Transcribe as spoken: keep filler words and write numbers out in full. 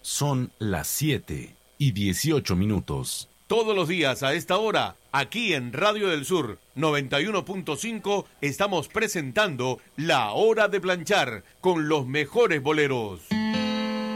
Son las siete y dieciocho minutos. Todos los días a esta hora, aquí en Radio del Sur noventa y uno punto cinco, estamos presentando La Hora de Planchar con los mejores boleros.